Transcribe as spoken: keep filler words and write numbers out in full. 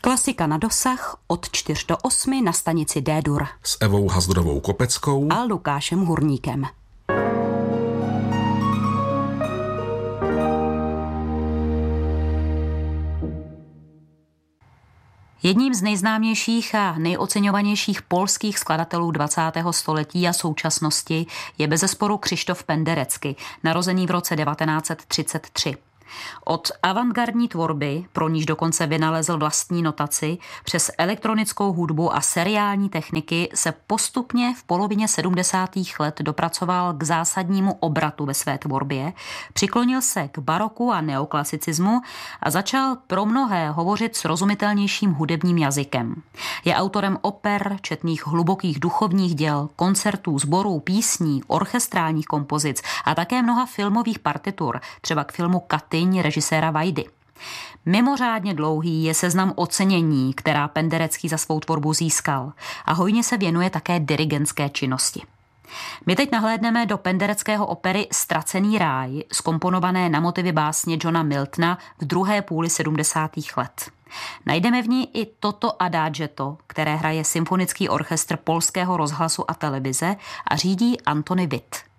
Klasika na dosah od čtyř do osmi na stanici D-dur. S Evou Hazdrovou Kopeckou a Lukášem Hurníkem. Jedním z nejznámějších a nejoceňovanějších polských skladatelů dvacátého století a současnosti je bezesporu Krzysztof Penderecki, narozený v roce devatenáct set třicet tři. Od avantgardní tvorby, pro níž dokonce vynalezl vlastní notaci, přes elektronickou hudbu a seriální techniky se postupně v polovině sedmdesátých let dopracoval k zásadnímu obratu ve své tvorbě, přiklonil se k baroku a neoklasicismu a začal pro mnohé hovořit srozumitelnějším hudebním jazykem. Je autorem oper, četných hlubokých duchovních děl, koncertů, sborů, písní, orchestrálních kompozic a také mnoha filmových partitur, třeba k filmu Katyň režiséra Vajdy. Mimořádně dlouhý je seznam ocenění, která Penderecký za svou tvorbu získal, a hojně se věnuje také dirigentské činnosti. My teď nahlédneme do pendereckého opery Ztracený ráj, zkomponované na motivy básně Johna Miltona v druhé půli sedmdesátých let. Najdeme v ní i toto adagetto, které hraje symfonický orchestr Polského rozhlasu a televize a řídí Antony Witt.